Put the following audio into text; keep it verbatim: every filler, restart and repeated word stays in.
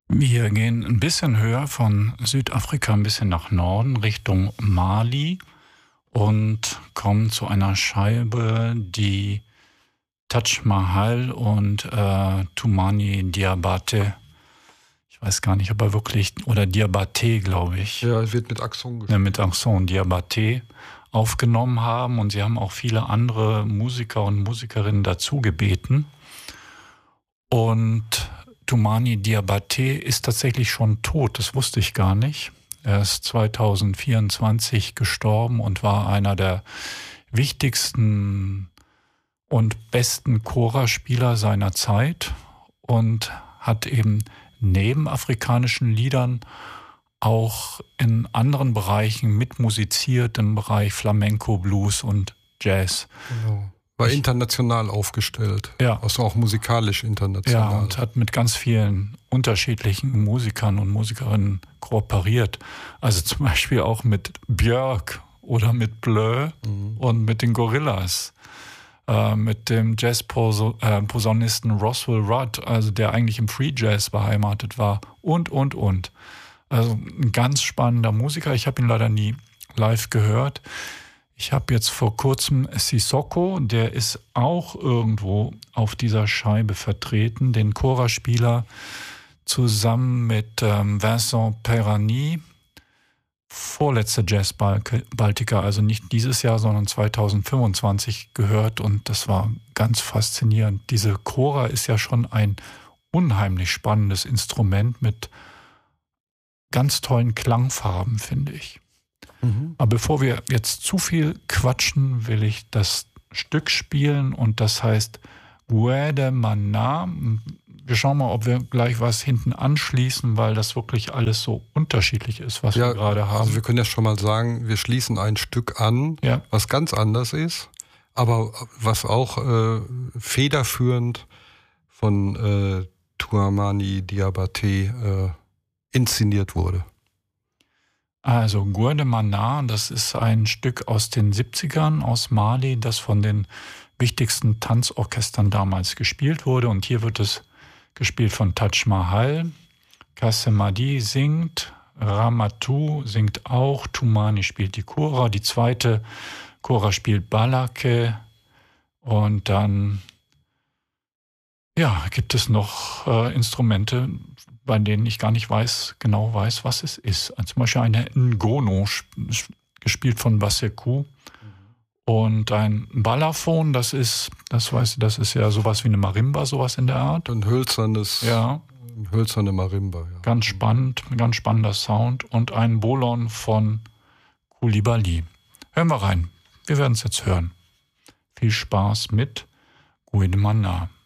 Wir gehen ein bisschen höher von Südafrika, ein bisschen nach Norden, Richtung Mali und kommen zu einer Scheibe, die Taj Mahal und äh, Toumani Diabaté, ich weiß gar nicht, ob er wirklich, oder Diabaté, glaube ich. Ja, es wird mit Accent gespielt. Ja, mit Accent, Diabaté aufgenommen haben und sie haben auch viele andere Musiker und Musikerinnen dazu gebeten. Und Toumani Diabaté ist tatsächlich schon tot, das wusste ich gar nicht. Er ist zwanzig vierundzwanzig gestorben und war einer der wichtigsten und besten Chora-Spieler seiner Zeit und hat eben neben afrikanischen Liedern auch in anderen Bereichen mitmusiziert, im Bereich Flamenco, Blues und Jazz. Genau. War ich, international aufgestellt, ja. also auch musikalisch international. Ja, und hat mit ganz vielen unterschiedlichen Musikern und Musikerinnen kooperiert. Also zum Beispiel auch mit Björk oder mit Bleu mhm. und mit den Gorillas. Äh, mit dem Jazz-Posaunisten Roswell Rudd, also der eigentlich im Free Jazz beheimatet war und, und, und. Also ein ganz spannender Musiker. Ich habe ihn leider nie live gehört. Ich habe jetzt vor kurzem Sissoko, der ist auch irgendwo auf dieser Scheibe vertreten, den Chora-Spieler zusammen mit ähm, Vincent Perani, vorletzte Jazz Baltica, also nicht dieses Jahr, sondern zwanzig fünfundzwanzig gehört und das war ganz faszinierend. Diese Chora ist ja schon ein unheimlich spannendes Instrument mit ganz tollen Klangfarben, finde ich. Mhm. Aber bevor wir jetzt zu viel quatschen, will ich das Stück spielen und das heißt Guedemana. Wir schauen mal, ob wir gleich was hinten anschließen, weil das wirklich alles so unterschiedlich ist, was ja, wir gerade haben. Also wir können ja schon mal sagen, wir schließen ein Stück an, ja. was ganz anders ist, aber was auch äh, federführend von äh, Toumani Diabaté äh, inszeniert wurde. Also Guedemana, das ist ein Stück aus den siebzigern aus Mali, das von den wichtigsten Tanzorchestern damals gespielt wurde. Und hier wird es gespielt von Taj Mahal. Kassemadi singt, Ramatu singt auch, Toumani spielt die Chora, die zweite Chora spielt Balake. Und dann ja, gibt es noch äh, Instrumente, bei denen ich gar nicht weiß, genau weiß, was es ist. Also zum Beispiel eine Ngono, gespielt von Basekou. Mhm. Und ein Balafon, das ist, das weiß ich, das ist ja sowas wie eine Marimba, sowas in der Art. Ein hölzernes, ja. hölzerne Marimba. Ja. Ganz spannend, ein ganz spannender Sound. Und ein Bolon von Coulibaly. Hören wir rein. Wir werden es jetzt hören. Viel Spaß mit Guedemana.